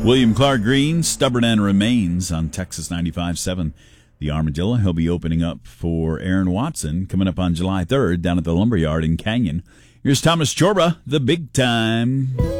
William Clark Green, Stubborn and Remains on Texas 95.7. The Armadillo. He'll be opening up for Aaron Watson coming up on July 3rd down at the Lumberyard in Canyon. Here's Thomas Chorba, The Big Time.